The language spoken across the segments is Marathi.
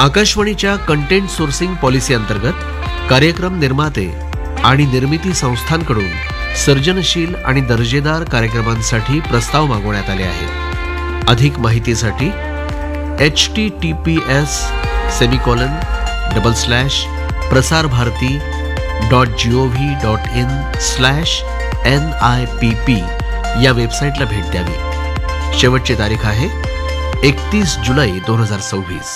आकाशवाणीच्या कंटेंट सोर्सिंग पॉलिसी अंतर्गत कार्यक्रम निर्माते आणि निर्मिती संस्थांकडून सर्जनशील आणि दर्जेदार कार्यक्रमांसाठी प्रस्ताव मागवण्यात आले आहेत. अधिक माहितीसाठी https://prasarbharati.gov.in/NIPP या वेबसाईटला भेट द्यावी. शेवटची तारीख आहे 31 जुलै 2026.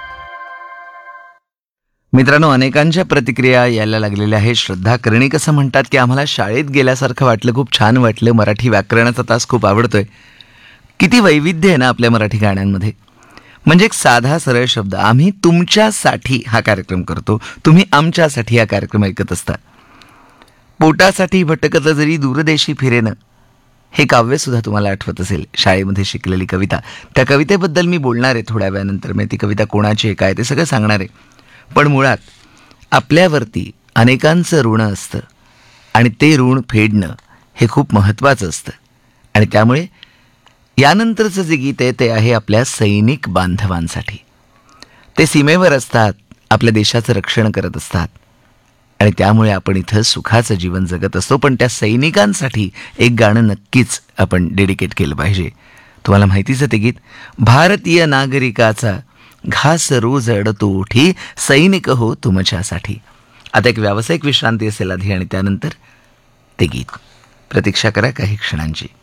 मित्रांनो, अनेकांच्या प्रतिक्रिया यायला लागलेल्या आहेत. श्रद्धा कर्णिक असं म्हणतात की आम्हाला शाळेत गेल्यासारखं वाटलं, खूप छान वाटलं, मराठी व्याकरणाचा तास खूप आवडतोय. किती वैविध्य आहे ना आपल्या मराठी गाण्यांमध्ये. म्हणजे एक साधा सरळ शब्द, आम्ही तुमच्यासाठी हा कार्यक्रम करतो, तुम्ही आमच्यासाठी हा कार्यक्रम ऐकत असता. पोटासाठी भटकत जरी दूरदेशी फिरेनं, हे काव्यसुद्धा तुम्हाला आठवत असेल, शाळेमध्ये शिकलेली कविता. त्या कवितेबद्दल मी बोलणार आहे थोड्या वेळानंतर. मी ती कविता कोणाची आहे, काय, ते सगळं सांगणार आहे. पण मुळात आपल्यावरती अनेकांचं ऋण असतं आणि ते ऋण फेडणं हे खूप महत्त्वाचं असतं. आणि त्यामुळे यानंतरचं जे गीत आहे ते आहे आपल्या सैनिक बांधवांसाठी. ते सीमेवर असतात, आपल्या देशाचं रक्षण करत असतात आणि त्यामुळे आपण इथं सुखाचं जीवन जगत असतो. पण त्या सैनिकांसाठी एक गाणं नक्कीच आपण डेडिकेट केलं पाहिजे. तुम्हाला माहितीच आहे ते गीत, भारतीय नागरिकाचा घास रोज अडतो ओठी, सैनिक हो तुमच्यासाठी. आता एक व्यावसायिक विश्रांती असेल आधी आणि त्यानंतर ते गीत. प्रतीक्षा करा काही क्षणांची.